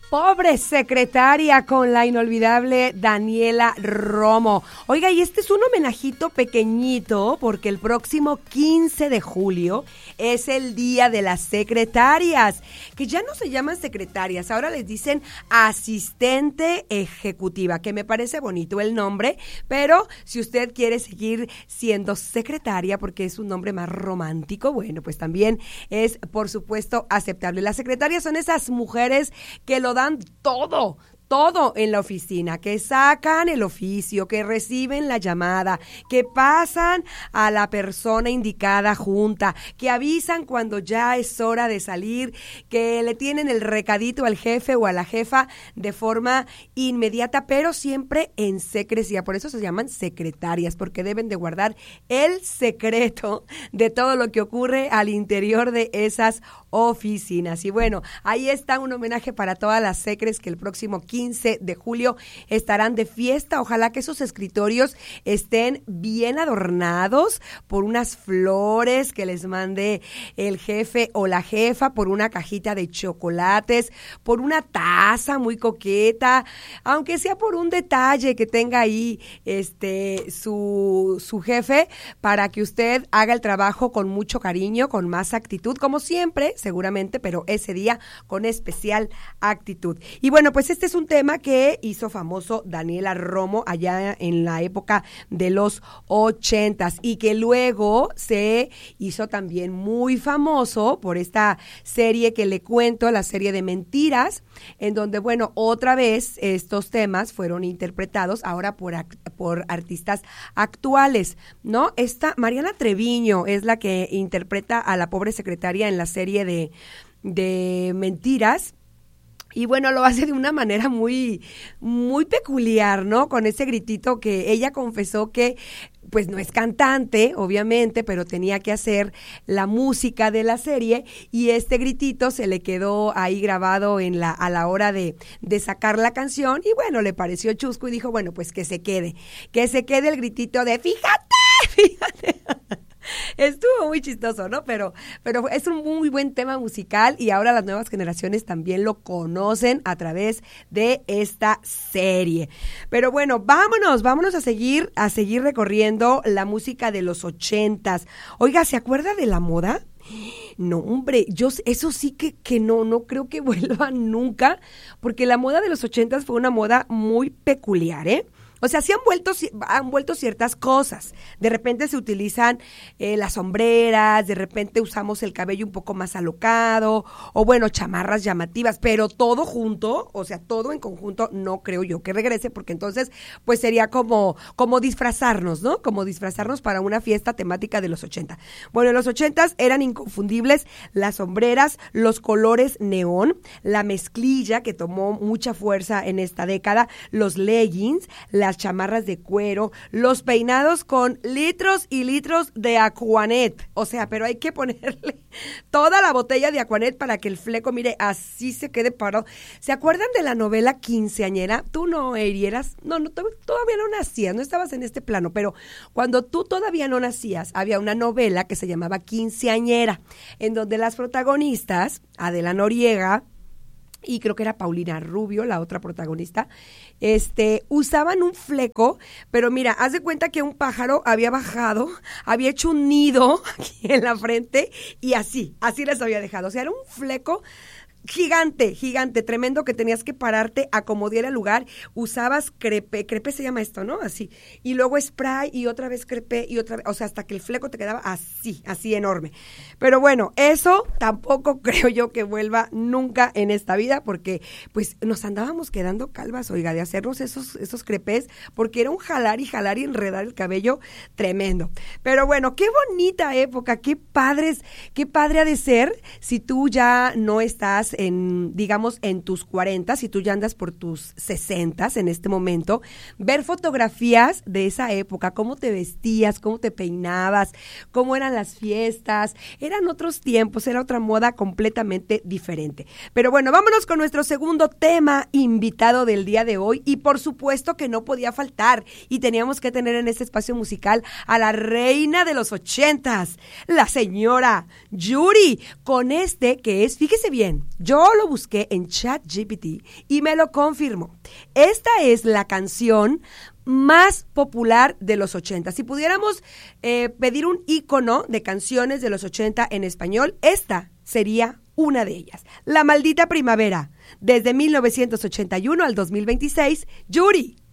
Pobre secretaria con la inolvidable Daniela Romo. Oiga, y este es un homenajito pequeñito porque el próximo 15 de julio es el Día de las Secretarias, que ya no se llaman secretarias, ahora les dicen asistente ejecutiva, que me parece bonito el nombre, pero si usted quiere seguir siendo secretaria porque es un nombre más romántico, bueno, pues también es, por supuesto, aceptable. Las secretarias son esas mujeres que lo dan todo en la oficina, que sacan el oficio, que reciben la llamada, que pasan a la persona indicada junta, que avisan cuando ya es hora de salir, que le tienen el recadito al jefe o a la jefa de forma inmediata, pero siempre en secrecía. Por eso se llaman secretarias, porque deben de guardar el secreto de todo lo que ocurre al interior de esas oficinas. Y bueno, ahí está un homenaje para todas las secres que el próximo 15 de julio estarán de fiesta. Ojalá que esos escritorios estén bien adornados por unas flores que les mande el jefe o la jefa, por una cajita de chocolates, por una taza muy coqueta, aunque sea por un detalle que tenga ahí su jefe, para que usted haga el trabajo con mucho cariño, con más actitud, como siempre, seguramente, pero ese día con especial actitud. Y bueno, pues este es un tema que hizo famoso Daniela Romo allá en la época de los 80s y que luego se hizo también muy famoso por esta serie que le cuento, la serie de Mentiras, en donde, bueno, otra vez estos temas fueron interpretados ahora por artistas actuales, ¿no? Esta Mariana Treviño es la que interpreta a la pobre secretaria en la serie de Mentiras. Y bueno, lo hace de una manera muy, muy peculiar, ¿no? Con ese gritito que ella confesó que, pues no es cantante, obviamente, pero tenía que hacer la música de la serie y este gritito se le quedó ahí grabado a la hora de sacar la canción y bueno, le pareció chusco y dijo, bueno, pues que se quede el gritito de fíjate. Estuvo muy chistoso, ¿no? Pero es un muy buen tema musical y ahora las nuevas generaciones también lo conocen a través de esta serie. Pero bueno, vámonos a seguir recorriendo la música de los 80s. Oiga, ¿se acuerda de la moda? No, hombre, yo eso sí que no creo que vuelva nunca, porque la moda de los 80s fue una moda muy peculiar, ¿eh? O sea, sí han vuelto ciertas cosas. De repente se utilizan las sombreras, de repente usamos el cabello un poco más alocado, o bueno, chamarras llamativas, pero todo junto, o sea, todo en conjunto, no creo yo que regrese, porque entonces, pues sería como disfrazarnos, ¿no? Como disfrazarnos para una fiesta temática de los 80. Bueno, en los 80s eran inconfundibles las sombreras, los colores neón, la mezclilla que tomó mucha fuerza en esta década, los leggings, las chamarras de cuero, los peinados con litros y litros de Aquanet, o sea, pero hay que ponerle toda la botella de Aquanet para que el fleco, mire, así se quede parado. ¿Se acuerdan de la novela Quinceañera? Tú no eras, no, todavía no nacías, no estabas en este plano, pero cuando tú todavía no nacías, había una novela que se llamaba Quinceañera, en donde las protagonistas, Adela Noriega, y creo que era Paulina Rubio, la otra protagonista, usaban un fleco, pero mira, haz de cuenta que un pájaro había bajado, había hecho un nido aquí en la frente y así les había dejado, o sea, era un fleco gigante, tremendo, que tenías que pararte, acomodar el lugar, usabas crepe se llama esto, ¿no? Así, y luego spray y otra vez crepe y otra vez, o sea, hasta que el fleco te quedaba así enorme. Pero bueno, eso tampoco creo yo que vuelva nunca en esta vida, porque pues nos andábamos quedando calvas, oiga, de hacernos esos crepes, porque era un jalar y enredar el cabello tremendo. Pero bueno, qué bonita época, qué padre ha de ser si tú ya no estás en tus 40, si tú ya andas por tus 60 en este momento, ver fotografías de esa época, cómo te vestías, cómo te peinabas, cómo eran las fiestas, eran otros tiempos, era otra moda completamente diferente. Pero bueno, vámonos con nuestro segundo tema invitado del día de hoy y por supuesto que no podía faltar y teníamos que tener en este espacio musical a la reina de los 80s, la señora Yuri, con que es, fíjese bien, Yo lo busqué en ChatGPT y me lo confirmó. Esta es la canción más popular de los 80. Si pudiéramos pedir un ícono de canciones de los 80 en español, esta sería una de ellas. La maldita primavera. Desde 1981 al 2026, Yuri.